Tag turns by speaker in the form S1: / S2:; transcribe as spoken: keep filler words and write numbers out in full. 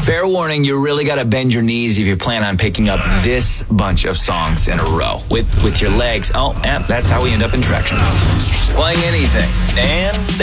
S1: Fair warning, you really got to bend your knees if you plan on picking up this bunch of songs in a row. With with your legs, oh, yeah, that's how we end up in traction. Playing anything and